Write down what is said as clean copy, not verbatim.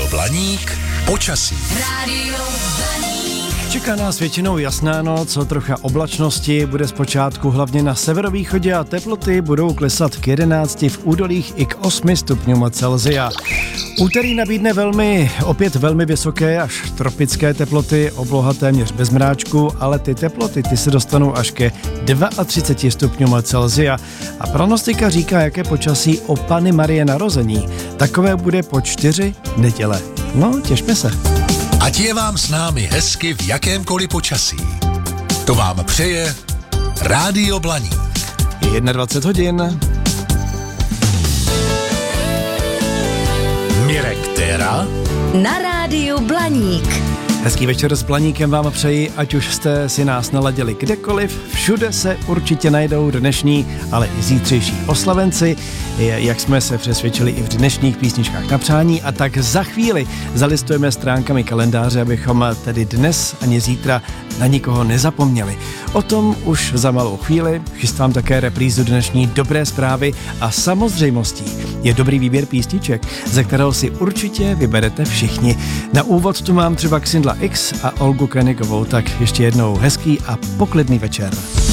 Blaník počasí. Rádio Blaník. Čeká nás většinou jasná noc, trocha oblačnosti, bude zpočátku hlavně na severovýchodě a teploty budou klesat k 11, v údolích i k 8 stupňům Celsia. Úterý nabídne opět velmi vysoké až tropické teploty, obloha téměř bez mráčku, ale ty teploty se dostanou až ke 32 stupňům Celsia. A pronostika říká, jaké počasí o Panny Marie narození. Takové bude po 4 neděle. No, těšme se. Ať je vám s námi hezky v jakémkoliv počasí. To vám přeje Rádio Blaník. 21 hodin. Mirek Téra Na Rádiu Blaník. Hezký večer s Blaníkem vám přeji, ať už jste si nás naladili kdekoliv, všude se určitě najdou dnešní, ale i zítřejší oslavenci, jak jsme se přesvědčili i v dnešních písničkách na přání, a tak za chvíli zalistujeme stránkami kalendáře, abychom tedy dnes ani zítra na nikoho nezapomněli. O tom už za malou chvíli, chystám také reprízu dnešní dobré zprávy a samozřejmostí je dobrý výběr písniček, ze kterého si určitě vyberete všichni. Na úvod tu mám třeba Xindla X a Olgu Kenigovou, tak ještě jednou hezký a poklidný večer.